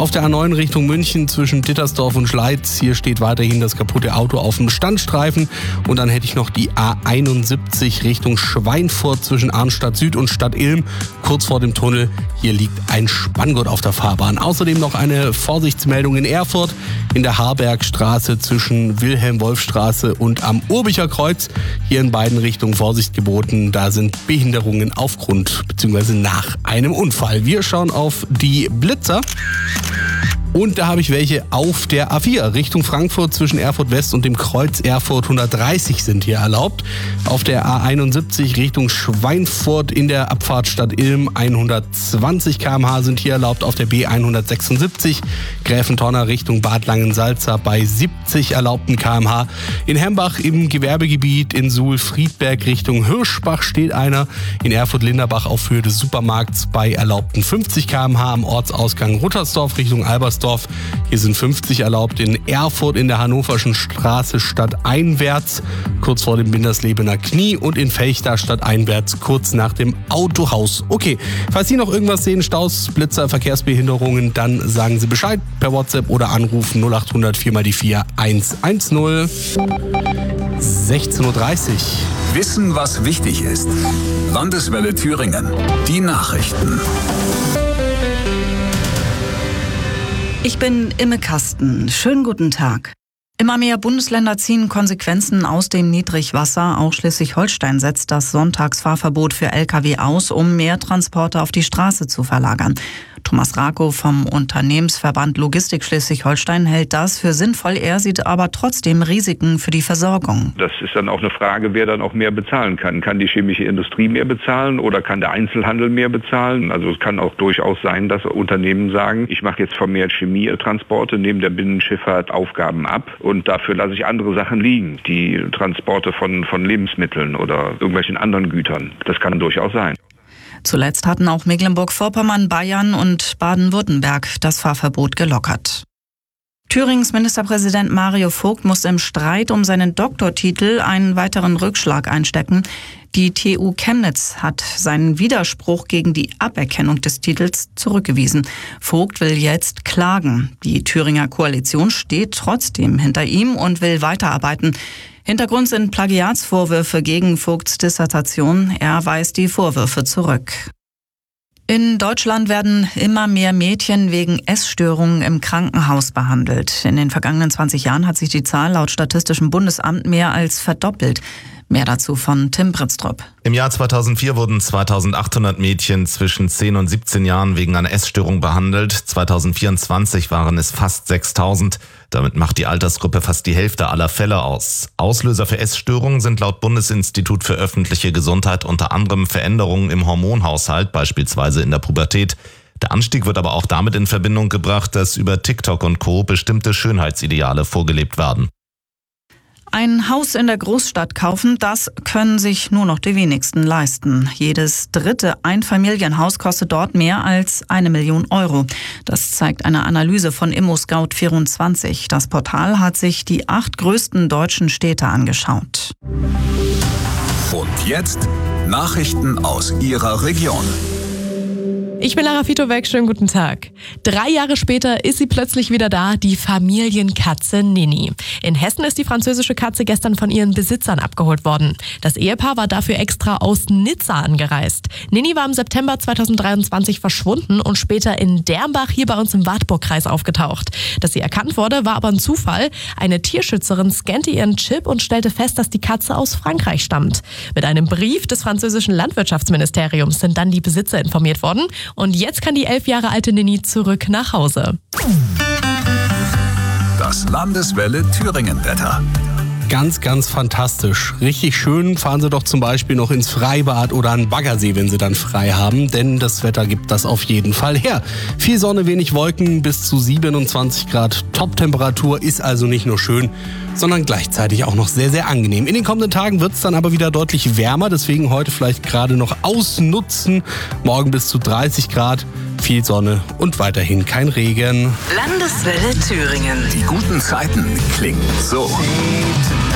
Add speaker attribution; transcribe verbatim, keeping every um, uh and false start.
Speaker 1: Auf der A neun Richtung München zwischen Dittersdorf und Schleiz, hier steht weiterhin das kaputte Auto auf dem Standstreifen. Und dann hätte ich noch die A einundsiebzig Richtung Schweinfurt zwischen Arnstadt Süd und Stadt Ilm, kurz vor dem Tunnel. Hier liegt ein Spanngurt auf der Fahrbahn. Außerdem noch eine Vorsichtsmeldung in Erfurt in der Harbergstraße zwischen Wilhelm-Wolf-Straße und am Urbicher Kreuz. Hier in beiden Richtungen Vorsicht geboten. Da sind Behinderungen aufgrund bzw. nach einem Unfall. Wir schauen auf die Blitzer. Und da habe ich welche auf der A vier Richtung Frankfurt zwischen Erfurt West und dem Kreuz Erfurt. hundertdreißig sind hier erlaubt. Auf der A einundsiebzig Richtung Schweinfurt in der Abfahrt Stadt Ilm hundertzwanzig Kilometer pro Stunde sind hier erlaubt. Auf der B hundertsechsundsiebzig Gräfentonner Richtung Bad Langensalza bei siebzig erlaubten Kilometer pro Stunde. In Hembach im Gewerbegebiet in Suhl-Friedberg Richtung Hirschbach steht einer. In Erfurt-Linderbach auf Höhe des Supermarkts bei erlaubten fünfzig Kilometer pro Stunde. Am Ortsausgang Ruttersdorf Richtung Albersdorf. Hier sind fünfzig erlaubt. In Erfurt in der Hannoverschen Straße stadteinwärts, kurz vor dem Binderslebener Knie. Und in Felchta stadteinwärts, kurz nach dem Autohaus. Okay, falls Sie noch irgendwas sehen, Staus, Blitzer, Verkehrsbehinderungen, dann sagen Sie Bescheid per WhatsApp oder anrufen null acht hundert vier mal die vier eins eins null. sechzehn Uhr dreißig.
Speaker 2: Wissen, was wichtig ist. Landeswelle Thüringen. Die Nachrichten.
Speaker 3: Ich bin Imme Kasten. Schönen guten Tag. Immer mehr Bundesländer ziehen Konsequenzen aus dem Niedrigwasser. Auch Schleswig-Holstein setzt das Sonntagsfahrverbot für L K W aus, um mehr Transporte auf die Straße zu verlagern. Thomas Rakow vom Unternehmensverband Logistik Schleswig-Holstein hält das für sinnvoll. Er sieht aber trotzdem Risiken für die Versorgung.
Speaker 4: Das ist dann auch eine Frage, wer dann auch mehr bezahlen kann. Kann die chemische Industrie mehr bezahlen oder kann der Einzelhandel mehr bezahlen? Also es kann auch durchaus sein, dass Unternehmen sagen, ich mache jetzt vermehrt Chemietransporte, nehme der Binnenschifffahrt Aufgaben ab und dafür lasse ich andere Sachen liegen. Die Transporte von, von Lebensmitteln oder irgendwelchen anderen Gütern. Das kann durchaus sein.
Speaker 3: Zuletzt hatten auch Mecklenburg-Vorpommern, Bayern und Baden-Württemberg das Fahrverbot gelockert. Thürings Ministerpräsident Mario Vogt muss im Streit um seinen Doktortitel einen weiteren Rückschlag einstecken. Die T U Chemnitz hat seinen Widerspruch gegen die Aberkennung des Titels zurückgewiesen. Vogt will jetzt klagen. Die Thüringer Koalition steht trotzdem hinter ihm und will weiterarbeiten. Hintergrund sind Plagiatsvorwürfe gegen Vogts Dissertation. Er weist die Vorwürfe zurück. In Deutschland werden immer mehr Mädchen wegen Essstörungen im Krankenhaus behandelt. In den vergangenen zwanzig Jahren hat sich die Zahl laut Statistischem Bundesamt mehr als verdoppelt. Mehr dazu von Tim Britztrup.
Speaker 5: Im Jahr zweitausendvier wurden zweitausendachthundert Mädchen zwischen zehn und siebzehn Jahren wegen einer Essstörung behandelt. zweitausendvierundzwanzig waren es fast sechstausend. Damit macht die Altersgruppe fast die Hälfte aller Fälle aus. Auslöser für Essstörungen sind laut Bundesinstitut für öffentliche Gesundheit unter anderem Veränderungen im Hormonhaushalt, beispielsweise in der Pubertät. Der Anstieg wird aber auch damit in Verbindung gebracht, dass über TikTok und Co. bestimmte Schönheitsideale vorgelebt werden.
Speaker 3: Ein Haus in der Großstadt kaufen, das können sich nur noch die wenigsten leisten. Jedes dritte Einfamilienhaus kostet dort mehr als eine Million Euro. Das zeigt eine Analyse von ImmoScout vierundzwanzig. Das Portal hat sich die acht größten deutschen Städte angeschaut.
Speaker 2: Und jetzt Nachrichten aus Ihrer Region.
Speaker 6: Ich bin Lara Fitowek, schönen guten Tag. Drei Jahre später ist sie plötzlich wieder da, die Familienkatze Nini. In Hessen ist die französische Katze gestern von ihren Besitzern abgeholt worden. Das Ehepaar war dafür extra aus Nizza angereist. Nini war im September zweitausenddreiundzwanzig verschwunden und später in Dermbach hier bei uns im Wartburgkreis aufgetaucht. Dass sie erkannt wurde, war aber ein Zufall. Eine Tierschützerin scannte ihren Chip und stellte fest, dass die Katze aus Frankreich stammt. Mit einem Brief des französischen Landwirtschaftsministeriums sind dann die Besitzer informiert worden. Und jetzt kann die elf Jahre alte Nini zurück nach Hause.
Speaker 2: Das Landeswelle Thüringen-Wetter.
Speaker 1: Ganz, ganz fantastisch. Richtig schön. Fahren Sie doch zum Beispiel noch ins Freibad oder an Baggersee, wenn Sie dann frei haben, denn das Wetter gibt das auf jeden Fall her. Viel Sonne, wenig Wolken, bis zu siebenundzwanzig Grad. Top-Temperatur ist also nicht nur schön, sondern gleichzeitig auch noch sehr, sehr angenehm. In den kommenden Tagen wird es dann aber wieder deutlich wärmer, deswegen heute vielleicht gerade noch ausnutzen. Morgen bis zu dreißig Grad, viel Sonne und weiterhin kein Regen.
Speaker 7: Landeswelle Thüringen.
Speaker 2: Die guten Zeiten klingen so.